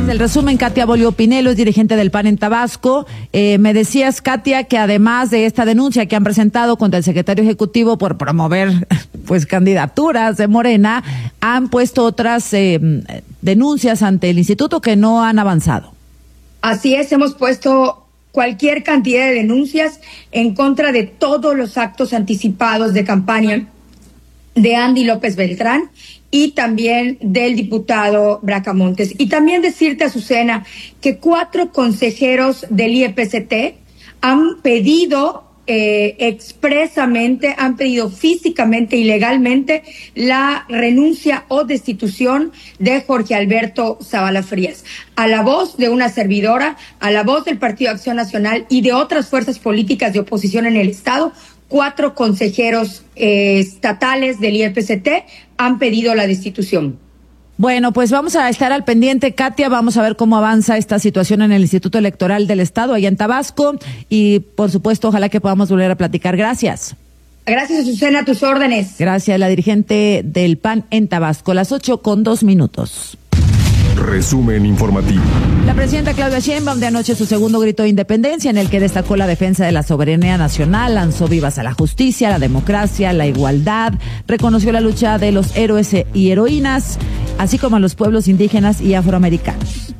del resumen, Katia Bolio Pinelo es dirigente del PAN en Tabasco. Me decías, Katia, que además de esta denuncia que han presentado contra el secretario ejecutivo por promover pues candidaturas de Morena, han puesto otras denuncias ante el instituto que no han avanzado. Así es, hemos puesto cualquier cantidad de denuncias en contra de todos los actos anticipados de campaña de Andy López Beltrán y también del diputado Bracamontes. Y también decirte, Azucena, que 4 consejeros del IEPCT han pedido expresamente, han pedido físicamente y legalmente la renuncia o destitución de Jorge Alberto Zavala Frías. A la voz de una servidora, a la voz del Partido Acción Nacional y de otras fuerzas políticas de oposición en el Estado, 4 consejeros estatales del IEPCT han pedido la destitución. Bueno, pues vamos a estar al pendiente, Katia, vamos a ver cómo avanza esta situación en el Instituto Electoral del Estado, allá en Tabasco, y por supuesto, ojalá que podamos volver a platicar. Gracias. Gracias, Azucena, a tus órdenes. Gracias, la dirigente del PAN en Tabasco, las 8:02. Resumen informativo. La presidenta Claudia Sheinbaum de anoche su segundo grito de independencia, en el que destacó la defensa de la soberanía nacional, lanzó vivas a la justicia, la democracia, la igualdad, reconoció la lucha de los héroes y heroínas, así como a los pueblos indígenas y afroamericanos.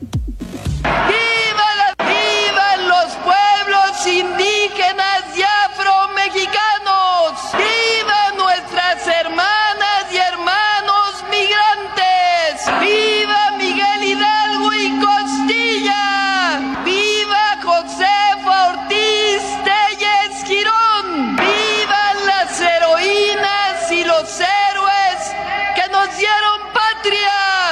¡Vivan los pueblos indígenas y afromexicanos! ¡Vivan nuestras hermanas y hermanos migrantes! ¡Viva Miguel Hidalgo y Costilla! ¡Viva Josefa Ortiz Telles Girón! ¡Vivan las heroínas y los héroes que nos dieron patria!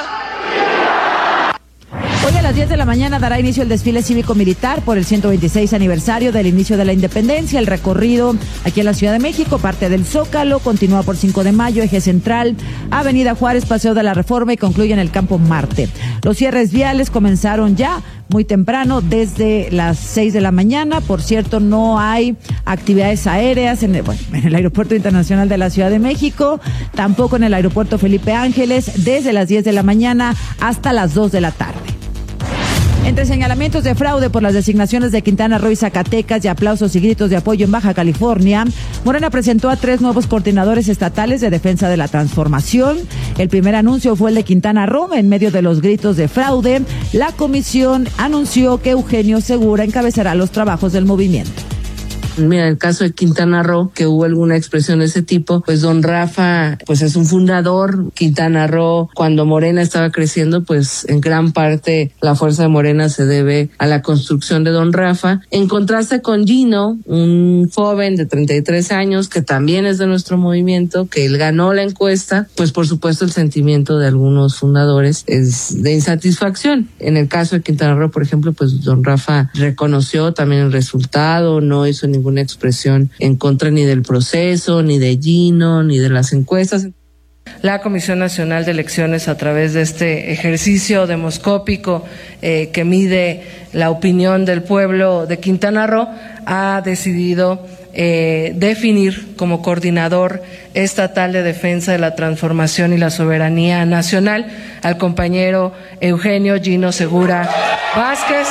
Hoy a las 10 de la mañana dará inicio el desfile cívico-militar por el 126 aniversario del inicio de la independencia. El recorrido aquí en la Ciudad de México parte del Zócalo, continúa por 5 de Mayo, Eje Central, Avenida Juárez, Paseo de la Reforma y concluye en el Campo Marte. Los cierres viales comenzaron ya muy temprano, desde las 6 de la mañana. Por cierto, no hay actividades aéreas en el Aeropuerto Internacional de la Ciudad de México, tampoco en el Aeropuerto Felipe Ángeles, desde las 10 de la mañana hasta las 2 de la tarde. Entre señalamientos de fraude por las designaciones de Quintana Roo y Zacatecas y aplausos y gritos de apoyo en Baja California, Morena presentó a 3 nuevos coordinadores estatales de defensa de la transformación. El primer anuncio fue el de Quintana Roo. En medio de los gritos de fraude, la comisión anunció que Eugenio Segura encabezará los trabajos del movimiento. Mira, en el caso de Quintana Roo, que hubo alguna expresión de ese tipo, pues don Rafa, pues es un fundador. Quintana Roo, cuando Morena estaba creciendo, pues en gran parte la fuerza de Morena se debe a la construcción de don Rafa. En contraste con Gino, un joven de 33 años, que también es de nuestro movimiento, que él ganó la encuesta, pues por supuesto el sentimiento de algunos fundadores es de insatisfacción. En el caso de Quintana Roo, por ejemplo, pues don Rafa reconoció también el resultado, no hizo ninguna expresión en contra ni del proceso, ni de Gino, ni de las encuestas. La Comisión Nacional de Elecciones, a través de este ejercicio demoscópico que mide la opinión del pueblo de Quintana Roo, ha decidido definir como coordinador estatal de defensa de la transformación y la soberanía nacional al compañero Eugenio Gino Segura Vázquez,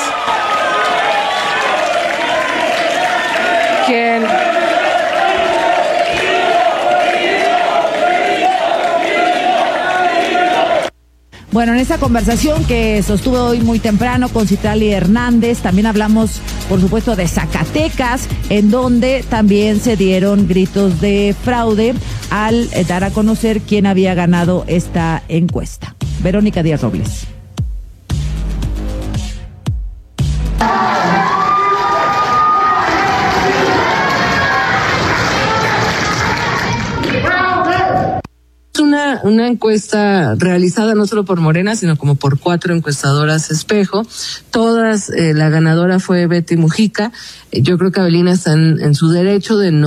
quien Bueno, en esta conversación que sostuve hoy muy temprano con Citlali Hernández, también hablamos, por supuesto, de Zacatecas, en donde también se dieron gritos de fraude al dar a conocer quién había ganado esta encuesta. Verónica Díaz Robles. Una encuesta realizada no solo por Morena, sino como por 4 encuestadoras espejo. Todas, la ganadora fue Betty Mujica. Yo creo que Avelina está en su derecho de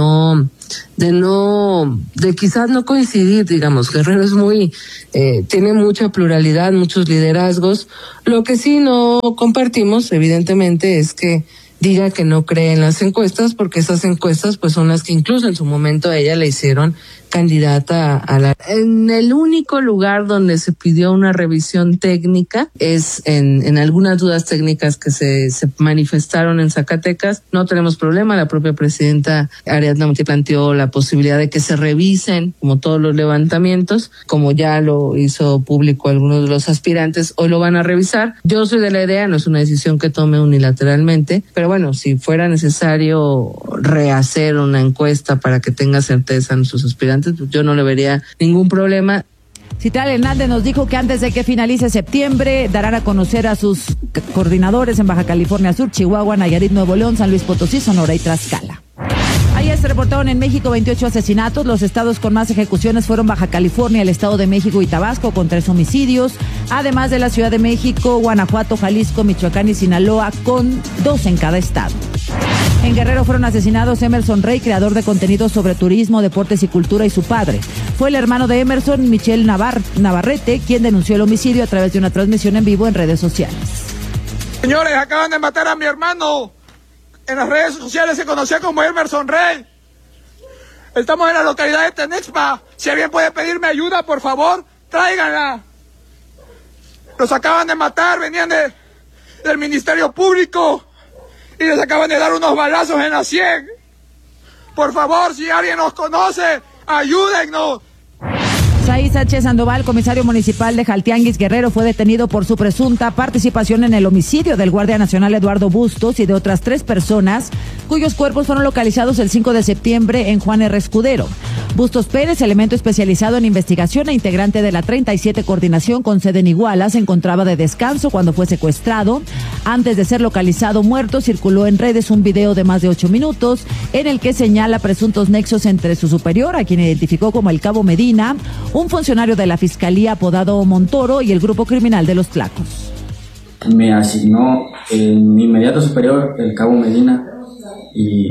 quizás no coincidir, digamos. Guerrero es tiene mucha pluralidad, muchos liderazgos. Lo que sí no compartimos, evidentemente, es que diga que no cree en las encuestas, porque esas encuestas pues son las que incluso en su momento a ella le hicieron candidata en el único lugar donde se pidió una revisión técnica es en algunas dudas técnicas que se manifestaron en Zacatecas. No tenemos problema, la propia presidenta Ariadna Montiel planteó la posibilidad de que se revisen como todos los levantamientos, como ya lo hizo público algunos de los aspirantes, hoy lo van a revisar. Yo soy de la idea, no es una decisión que tome unilateralmente, pero bueno, si fuera necesario rehacer una encuesta para que tenga certeza en sus aspirantes, pues yo no le vería ningún problema. Citlal Hernández nos dijo que antes de que finalice septiembre darán a conocer a sus coordinadores en Baja California Sur, Chihuahua, Nayarit, Nuevo León, San Luis Potosí, Sonora y Tlaxcala. Ayer se reportaron en México 28 asesinatos. Los estados con más ejecuciones fueron Baja California, el Estado de México y Tabasco, con 3 homicidios, además de la Ciudad de México, Guanajuato, Jalisco, Michoacán y Sinaloa, con 2 en cada estado. En Guerrero fueron asesinados Emerson Rey, creador de contenidos sobre turismo, deportes y cultura, y su padre. Fue el hermano de Emerson, Michel Navarrete, quien denunció el homicidio a través de una transmisión en vivo en redes sociales. Señores, acaban de matar a mi hermano. En las redes sociales se conocía como Emerson Rey. Estamos en la localidad de Tenexpa. Si alguien puede pedirme ayuda, por favor, tráiganla. Los acaban de matar, venían del Ministerio Público y les acaban de dar unos balazos en la 100. Por favor, si alguien nos conoce, ayúdennos. Saiz H. Sandoval, comisario municipal de Jaltianguis, Guerrero, fue detenido por su presunta participación en el homicidio del Guardia Nacional Eduardo Bustos y de otras 3 personas, cuyos cuerpos fueron localizados el 5 de septiembre en Juan R. Escudero. Bustos Pérez, elemento especializado en investigación e integrante de la 37 Coordinación con sede en Iguala, se encontraba de descanso cuando fue secuestrado. Antes de ser localizado muerto, circuló en redes un video de más de 8 minutos en el que señala presuntos nexos entre su superior, a quien identificó como el Cabo Medina, un funcionario de la Fiscalía apodado Montoro, y el grupo criminal de los Tlacos. Me asignó mi inmediato superior, el Cabo Medina, y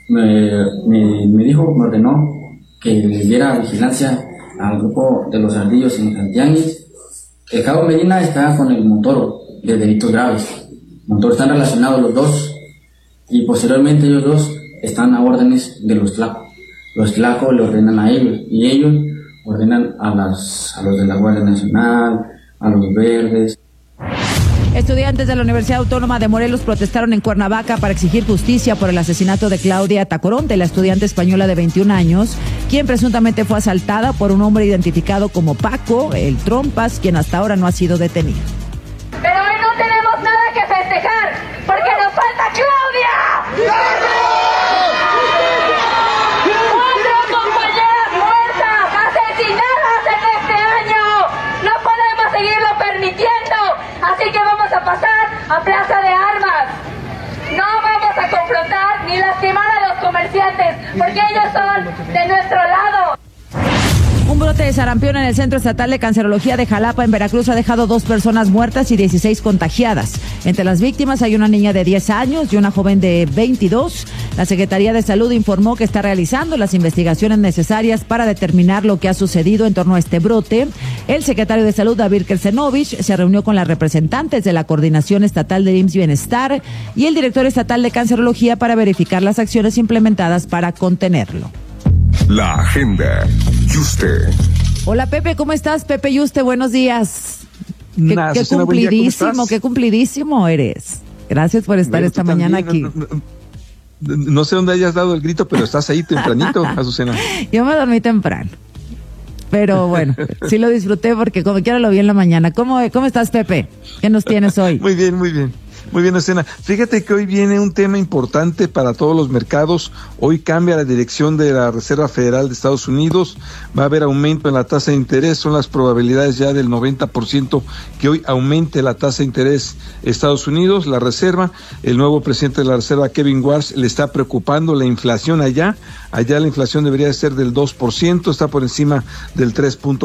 me dijo, me ordenó que le diera vigilancia al grupo de los ardillos en Jaltianguis. El Cabo Medina está con el Montoro de delitos graves. Montoro están relacionados los dos, y posteriormente ellos dos están a órdenes de los Tlacos. Los Tlacos le ordenan a ellos, y ellos ordenan a los de la Guardia Nacional, a los verdes. Estudiantes de la Universidad Autónoma de Morelos protestaron en Cuernavaca para exigir justicia por el asesinato de Claudia Tacoronte, la estudiante española de 21 años, quien presuntamente fue asaltada por un hombre identificado como Paco, el Trompas, quien hasta ahora no ha sido detenido. Pero hoy no tenemos nada que festejar, porque nos falta Claudia. Así que vamos a pasar a Plaza de Armas. No vamos a confrontar ni lastimar a los comerciantes, porque ellos son de nuestro lado. Un brote de sarampión en el Centro Estatal de Cancerología de Jalapa, en Veracruz, ha dejado 2 personas muertas y 16 contagiadas. Entre las víctimas hay una niña de 10 años y una joven de 22. La Secretaría de Salud informó que está realizando las investigaciones necesarias para determinar lo que ha sucedido en torno a este brote. El secretario de Salud, David Kersenovich, se reunió con las representantes de la Coordinación Estatal de IMSS Bienestar y el director estatal de Cancerología para verificar las acciones implementadas para contenerlo. La agenda. Yuste. Hola Pepe, ¿cómo estás? Pepe Yuste, buenos días. Qué cumplidísimo, qué cumplidísimo eres. Gracias por estar esta mañana aquí. No sé dónde hayas dado el grito, pero estás ahí tempranito, Azucena. Yo me dormí temprano, pero bueno, sí lo disfruté porque como quiera lo vi en la mañana. ¿Cómo estás, Pepe? ¿Qué nos tienes hoy? Muy bien, muy bien. Muy bien, Azucena. Fíjate que hoy viene un tema importante para todos los mercados. Hoy cambia la dirección de la Reserva Federal de Estados Unidos. Va a haber aumento en la tasa de interés. Son las probabilidades ya del 90% que hoy aumente la tasa de interés Estados Unidos, la Reserva. El nuevo presidente de la Reserva, Kevin Warsh, le está preocupando la inflación allá. Allá la inflación debería ser del 2%, está por encima del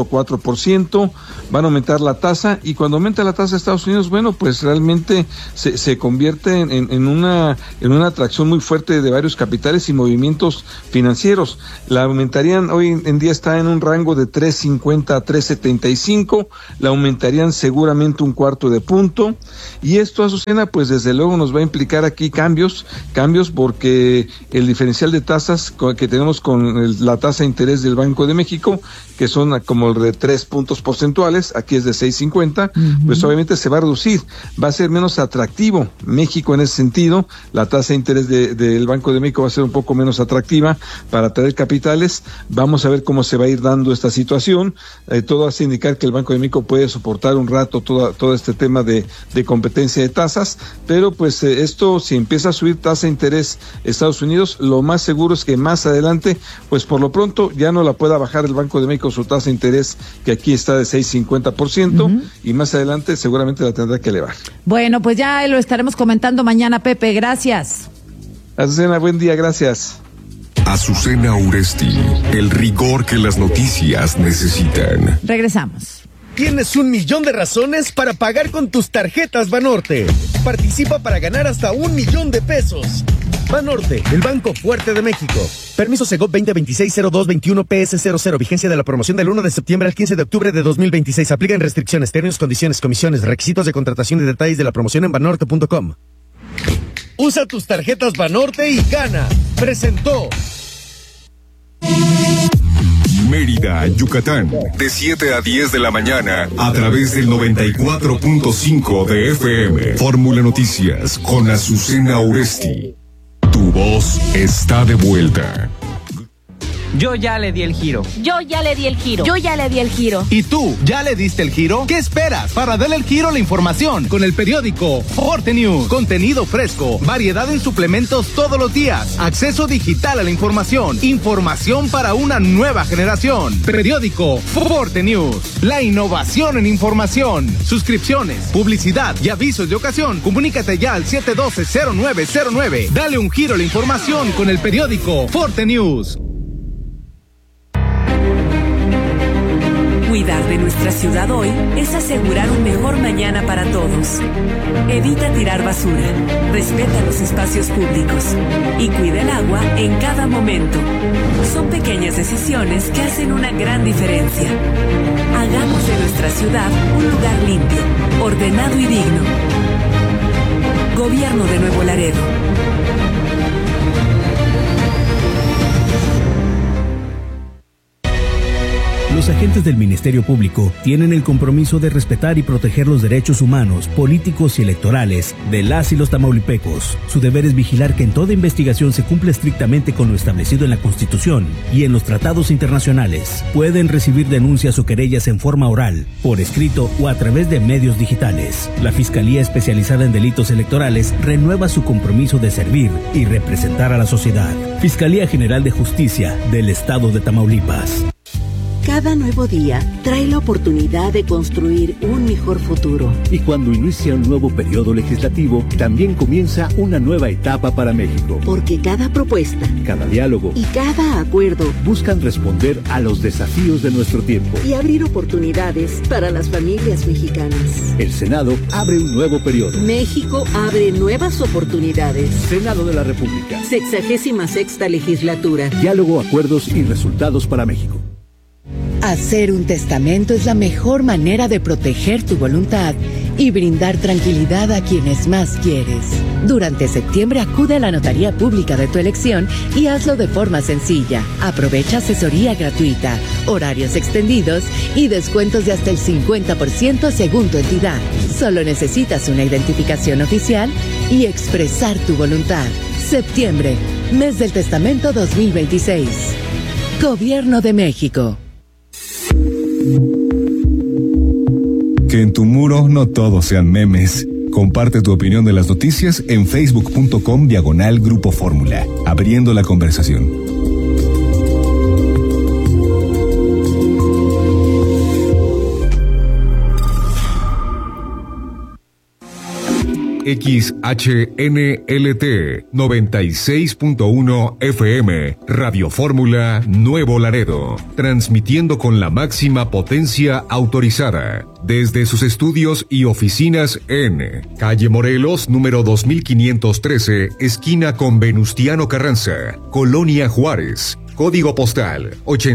3.4%. Van a aumentar la tasa, y cuando aumenta la tasa de Estados Unidos, bueno, pues realmente se convierte en una atracción muy fuerte de varios capitales y movimientos financieros. La aumentarían, hoy en día está en un rango de 3.50 a 3.75, la aumentarían seguramente un cuarto de punto, y esto, Azucena, pues desde luego nos va a implicar aquí cambios porque el diferencial de tasas que tenemos con la tasa de interés del Banco de México, que son como de 3 puntos porcentuales, aquí es de 6.50, pues obviamente se va a reducir, va a ser menos atractivo México en ese sentido, la tasa de interés del Banco de México va a ser un poco menos atractiva para atraer capitales. Vamos a ver cómo se va a ir dando esta situación, todo hace indicar que el Banco de México puede soportar un rato todo este tema de competencia de tasas, pero pues esto, si empieza a subir tasa de interés Estados Unidos, lo más seguro es que más adelante, pues por lo pronto ya no la pueda bajar el Banco de México su tasa de interés, que aquí está de 6.50%, y más adelante seguramente la tendrá que elevar. Bueno, pues ya lo estaremos comentando mañana, Pepe, gracias. Azucena, buen día, gracias. Azucena Uresti, el rigor que las noticias necesitan. Regresamos. Tienes 1,000,000 de razones para pagar con tus tarjetas Banorte. Participa para ganar hasta 1,000,000 de pesos. Banorte, el Banco Fuerte de México. Permiso Segov 2026-0221-PS00. Vigencia de la promoción del 1 de septiembre al 15 de octubre de 2026. Aplican restricciones, términos, condiciones, comisiones, requisitos de contratación y detalles de la promoción en banorte.com. Usa tus tarjetas Banorte y gana. Presentó Mérida, Yucatán, de 7 a 10 de la mañana, a través del 94.5 de FM. Fórmula Noticias, con Azucena Uresti. Tu voz está de vuelta. Yo ya le di el giro. Yo ya le di el giro. Yo ya le di el giro. ¿Y tú, ya le diste el giro? ¿Qué esperas para darle el giro a la información? Con el periódico Forte News. Contenido fresco, variedad en suplementos todos los días, acceso digital a la información, información para una nueva generación. Periódico Forte News. La innovación en información. Suscripciones, publicidad y avisos de ocasión. Comunícate ya al 712-0909. Dale un giro a la información con el periódico Forte News. Cuidar de nuestra ciudad hoy es asegurar un mejor mañana para todos. Evita tirar basura, respeta los espacios públicos y cuida el agua en cada momento. Son pequeñas decisiones que hacen una gran diferencia. Hagamos de nuestra ciudad un lugar limpio, ordenado y digno. Gobierno de Nuevo Laredo. Los agentes del Ministerio Público tienen el compromiso de respetar y proteger los derechos humanos, políticos y electorales de las y los tamaulipecos. Su deber es vigilar que en toda investigación se cumpla estrictamente con lo establecido en la Constitución y en los tratados internacionales. Pueden recibir denuncias o querellas en forma oral, por escrito o a través de medios digitales. La Fiscalía Especializada en Delitos Electorales renueva su compromiso de servir y representar a la sociedad. Fiscalía General de Justicia del Estado de Tamaulipas. Cada nuevo día trae la oportunidad de construir un mejor futuro. Y cuando inicia un nuevo periodo legislativo, también comienza una nueva etapa para México. Porque cada propuesta, cada diálogo y cada acuerdo buscan responder a los desafíos de nuestro tiempo y abrir oportunidades para las familias mexicanas. El Senado abre un nuevo periodo. México abre nuevas oportunidades. Senado de la República. 66ª legislatura. Diálogo, acuerdos y resultados para México. Hacer un testamento es la mejor manera de proteger tu voluntad y brindar tranquilidad a quienes más quieres. Durante septiembre acude a la notaría pública de tu elección y hazlo de forma sencilla. Aprovecha asesoría gratuita, horarios extendidos y descuentos de hasta el 50% según tu entidad. Solo necesitas una identificación oficial y expresar tu voluntad. Septiembre, mes del testamento 2026. Gobierno de México. Que en tu muro no todos sean memes. Comparte tu opinión de las noticias en facebook.com/Grupo Fórmula, abriendo la conversación. XHNLT 96.1 FM, Radio Fórmula Nuevo Laredo, transmitiendo con la máxima potencia autorizada desde sus estudios y oficinas en Calle Morelos, número 2513, esquina con Venustiano Carranza, Colonia Juárez. Código postal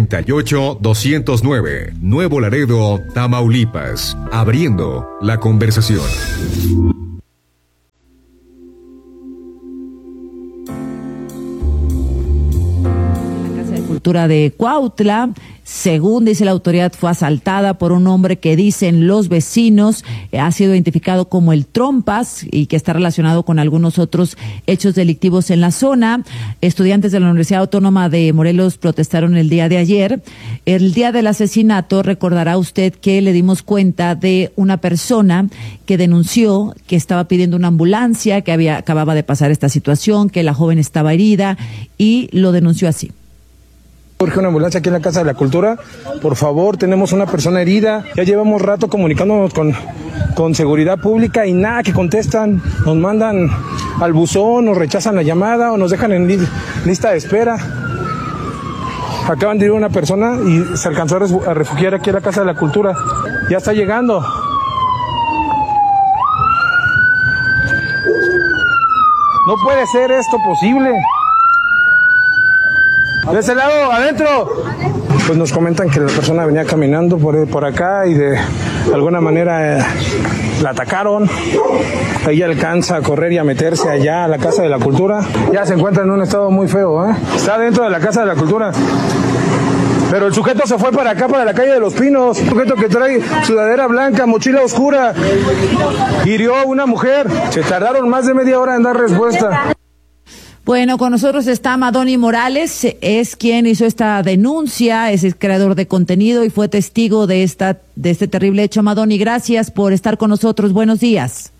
88209, Nuevo Laredo, Tamaulipas. Abriendo la conversación. De Cuautla, según dice la autoridad, fue asaltada por un hombre que dicen los vecinos ha sido identificado como el Trompas y que está relacionado con algunos otros hechos delictivos en la zona. Estudiantes de la Universidad Autónoma de Morelos protestaron el día de ayer. El día del asesinato, recordará usted que le dimos cuenta de una persona que denunció que estaba pidiendo una ambulancia, que acababa de pasar esta situación, que la joven estaba herida y lo denunció así. Urge una ambulancia aquí en la Casa de la Cultura, por favor, tenemos una persona herida, ya llevamos rato comunicándonos con seguridad pública y nada que contestan, nos mandan al buzón, nos rechazan la llamada o nos dejan en lista de espera. Acaban de ir una persona y se alcanzó a refugiar aquí en la Casa de la Cultura, ya está llegando. No puede ser esto posible. De ese lado, adentro. Pues nos comentan que la persona venía caminando por acá y de alguna manera la atacaron. Ella alcanza a correr y a meterse allá a la Casa de la Cultura. Ya se encuentra en un estado muy feo, ¿eh? Está dentro de la Casa de la Cultura. Pero el sujeto se fue para acá, para la calle de Los Pinos. Un sujeto que trae sudadera blanca, mochila oscura. Hirió a una mujer. Se tardaron más de media hora en dar respuesta. Bueno, con nosotros está Madoni Morales, es quien hizo esta denuncia, es el creador de contenido y fue testigo de este terrible hecho. Madoni, gracias por estar con nosotros. Buenos días.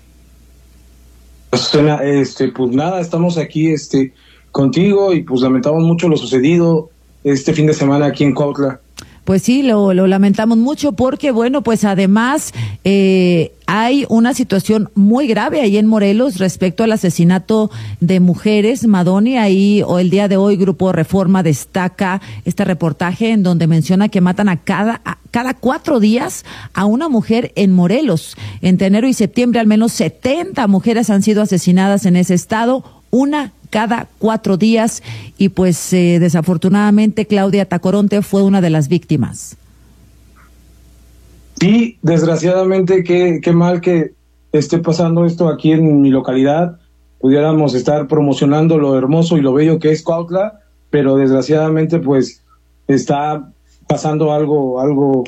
Pues nada, estamos aquí contigo y pues lamentamos mucho lo sucedido este fin de semana aquí en Cuautla. Pues sí, lo lamentamos mucho porque, bueno, pues además hay una situación muy grave ahí en Morelos respecto al asesinato de mujeres. Madoni, ahí el día de hoy Grupo Reforma destaca este reportaje en donde menciona que matan a cada 4 días a una mujer en Morelos. Entre enero y septiembre al menos 70 mujeres han sido asesinadas en ese estado, una cada 4 días y pues desafortunadamente Claudia Tacoronte fue una de las víctimas. Sí, desgraciadamente qué mal que esté pasando esto aquí en mi localidad. Pudiéramos estar promocionando lo hermoso y lo bello que es Cuautla, pero desgraciadamente pues está pasando algo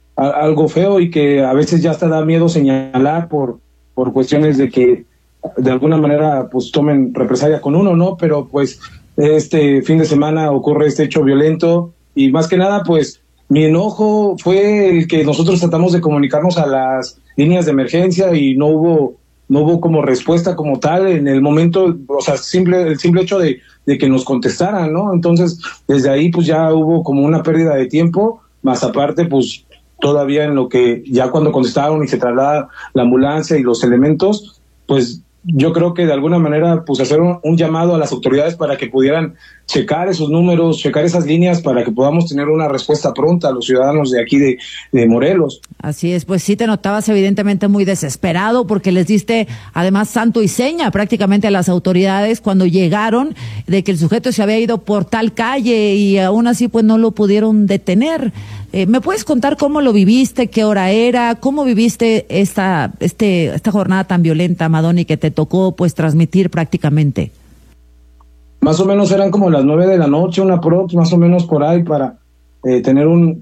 feo y que a veces ya hasta da miedo señalar por cuestiones de que de alguna manera pues tomen represalia con uno, ¿no? Pero pues este fin de semana ocurre este hecho violento y más que nada pues mi enojo fue el que nosotros tratamos de comunicarnos a las líneas de emergencia y no hubo como respuesta como tal en el momento, o sea, el simple hecho de que nos contestaran, ¿no? Entonces desde ahí pues ya hubo como una pérdida de tiempo, más aparte pues todavía en lo que ya cuando contestaron y se traslada la ambulancia y los elementos, pues yo creo que de alguna manera pues hacer un llamado a las autoridades para que pudieran checar esos números, checar esas líneas para que podamos tener una respuesta pronta a los ciudadanos de aquí de Morelos. Así es, pues sí te notabas evidentemente muy desesperado porque les diste además santo y seña prácticamente a las autoridades cuando llegaron de que el sujeto se había ido por tal calle y aún así pues no lo pudieron detener. ¿Me puedes contar cómo lo viviste, qué hora era, cómo viviste esta jornada tan violenta, Madoni, que te tocó pues transmitir prácticamente? Más o menos eran como las 9 de la noche, una prox, más o menos por ahí, para tener un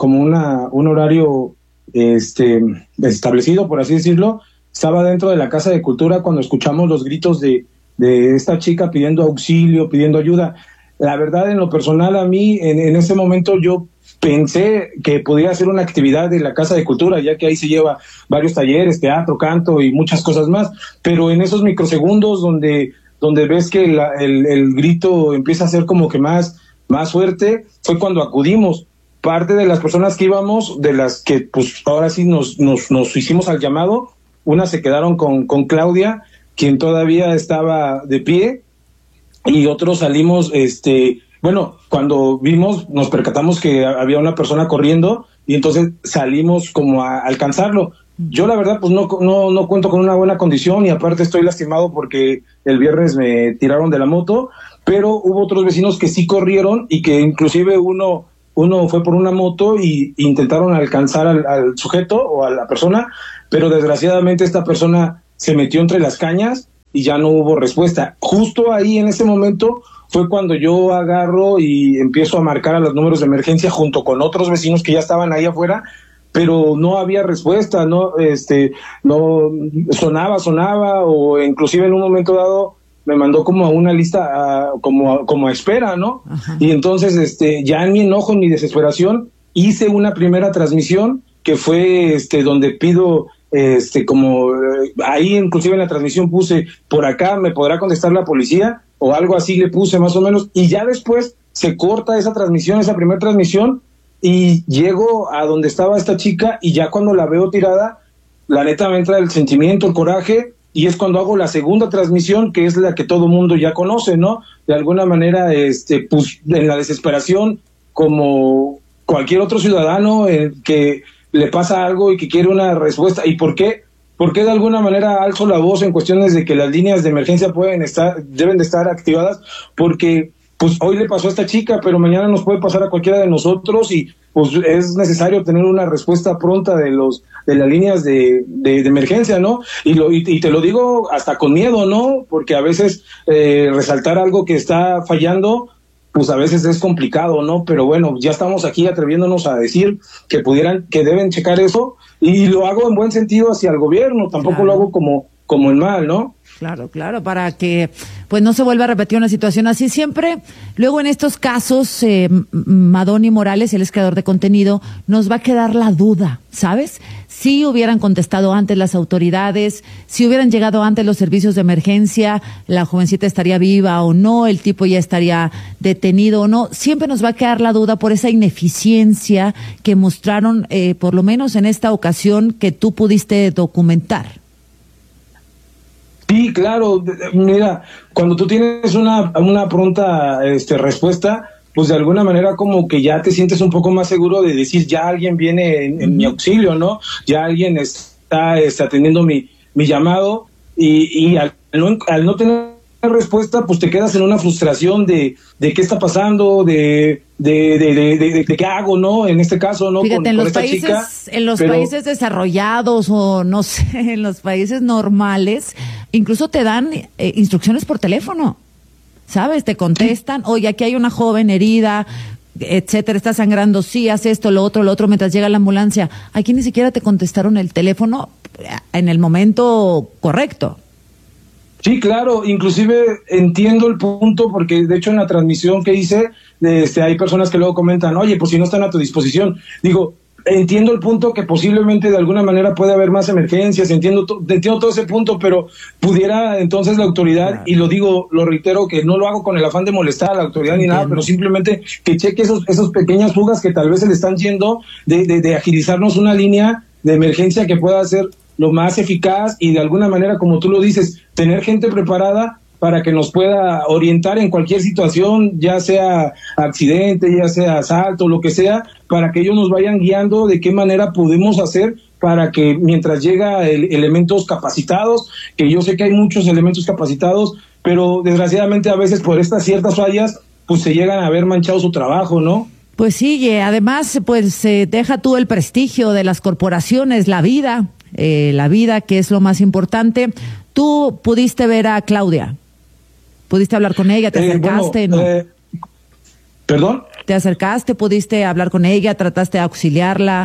horario establecido, por así decirlo. Estaba dentro de la Casa de Cultura cuando escuchamos los gritos de esta chica pidiendo auxilio, pidiendo ayuda. La verdad, en lo personal, a mí, en ese momento yo pensé que podía ser una actividad de la Casa de Cultura, ya que ahí se lleva varios talleres, teatro, canto y muchas cosas más, pero en esos microsegundos donde ves que el grito empieza a ser como que más fuerte, fue cuando acudimos. Parte de las personas que íbamos, de las que pues ahora sí nos hicimos al llamado, unas se quedaron con Claudia, quien todavía estaba de pie, y otros salimos, bueno, cuando vimos, nos percatamos que había una persona corriendo, y entonces salimos como a alcanzarlo. Yo la verdad pues no cuento con una buena condición, y aparte estoy lastimado porque el viernes me tiraron de la moto, pero hubo otros vecinos que sí corrieron, y que inclusive uno fue por una moto y intentaron alcanzar al sujeto o a la persona, pero desgraciadamente esta persona se metió entre las cañas y ya no hubo respuesta. Justo ahí en ese momento fue cuando yo agarro y empiezo a marcar a los números de emergencia junto con otros vecinos que ya estaban ahí afuera, pero no había respuesta, no sonaba, o inclusive en un momento dado me mandó como a una lista, como a espera, ¿no? Ajá. Y entonces, ya en mi enojo, en mi desesperación, hice una primera transmisión que fue, donde pido, ahí inclusive en la transmisión puse, por acá me podrá contestar la policía, o algo así le puse más o menos, y ya después se corta esa transmisión, esa primera transmisión, y llego a donde estaba esta chica, y ya cuando la veo tirada, la neta me entra el sentimiento, el coraje, y es cuando hago la segunda transmisión, que es la que todo mundo ya conoce, ¿no? De alguna manera, pues en la desesperación, como cualquier otro ciudadano que le pasa algo y que quiere una respuesta. ¿Y por qué? Porque de alguna manera alzo la voz en cuestiones de que las líneas de emergencia deben de estar activadas, porque pues hoy le pasó a esta chica, pero mañana nos puede pasar a cualquiera de nosotros, y pues es necesario tener una respuesta pronta de las líneas de emergencia, ¿no? Y te lo digo hasta con miedo, ¿no? Porque a veces resaltar algo que está fallando, pues a veces es complicado, ¿no? Pero bueno, ya estamos aquí atreviéndonos a decir que deben checar eso, y lo hago en buen sentido hacia el gobierno, tampoco claro. Lo hago como en mal, ¿no? Claro, para que pues no se vuelva a repetir una situación así. Siempre, luego en estos casos, Madoni Morales, él es creador de contenido, nos va a quedar la duda, ¿sabes? Si hubieran contestado antes las autoridades, si hubieran llegado antes los servicios de emergencia, la jovencita estaría viva o no, el tipo ya estaría detenido o no. Siempre nos va a quedar la duda por esa ineficiencia que mostraron, por lo menos en esta ocasión, que tú pudiste documentar. Sí, claro, mira, cuando tú tienes una pronta respuesta, pues de alguna manera como que ya te sientes un poco más seguro de decir, ya alguien viene en mi auxilio, ¿no? Ya alguien está atendiendo mi llamado, y al no tener respuesta, pues te quedas en una frustración de qué está pasando, de qué hago, ¿no? En este caso, ¿no? Fíjate, con esta chica. En los países desarrollados, o no sé, en los países normales, incluso te dan instrucciones por teléfono, ¿sabes? Te contestan, oye, aquí hay una joven herida, etcétera, está sangrando, sí, haz esto, lo otro, mientras llega la ambulancia. Aquí ni siquiera te contestaron el teléfono en el momento correcto. Sí, claro, inclusive entiendo el punto, porque de hecho en la transmisión que hice, hay personas que luego comentan, oye, pues si no están a tu disposición. Digo, entiendo el punto que posiblemente de alguna manera puede haber más emergencias, entiendo todo ese punto, pero pudiera entonces la autoridad, y lo reitero, que no lo hago con el afán de molestar a la autoridad ni nada, pero simplemente que cheque esos pequeñas fugas que tal vez se le están yendo, de agilizarnos una línea de emergencia que pueda ser lo más eficaz, y de alguna manera, como tú lo dices, tener gente preparada para que nos pueda orientar en cualquier situación, ya sea accidente, ya sea asalto, lo que sea, para que ellos nos vayan guiando de qué manera podemos hacer para que mientras llega elementos capacitados, que yo sé que hay muchos elementos capacitados, pero desgraciadamente a veces por estas ciertas fallas, pues se llegan a ver manchado su trabajo, ¿no? Pues sí, y además, pues deja tú el prestigio de las corporaciones, la vida, que es lo más importante. Tú pudiste ver a Claudia, pudiste hablar con ella, te acercaste, ¿no? ¿Perdón? ¿Te acercaste, pudiste hablar con ella, trataste de auxiliarla?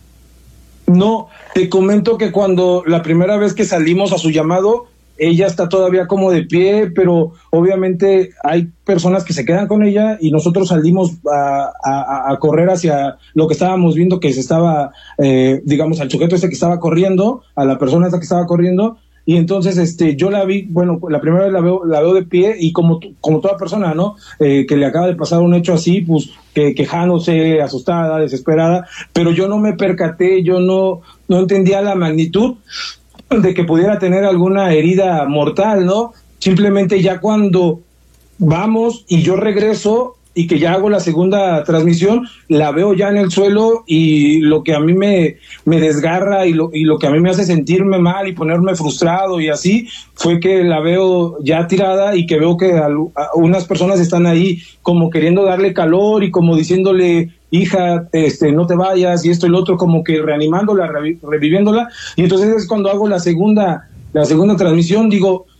No, te comento que cuando la primera vez que salimos a su llamado, ella está todavía como de pie, pero obviamente hay personas que se quedan con ella, y nosotros salimos a correr hacia lo que estábamos viendo, que se estaba, digamos, al sujeto que estaba corriendo, a la persona que estaba corriendo, y entonces yo la vi, bueno, la primera vez la veo de pie, y como toda persona, ¿no? Que le acaba de pasar un hecho así, pues quejándose, asustada, desesperada, pero yo no me percaté, yo no entendía la magnitud de que pudiera tener alguna herida mortal, ¿no? Simplemente ya cuando vamos y yo regreso y que ya hago la segunda transmisión, la veo ya en el suelo, y lo que a mí me desgarra y lo que a mí me hace sentirme mal y ponerme frustrado y así, fue que la veo ya tirada y que veo que unas personas están ahí como queriendo darle calor y como diciéndole, hija, no te vayas, y esto y lo otro, como que reanimándola, reviviéndola. Y entonces es cuando hago la segunda transmisión, digo,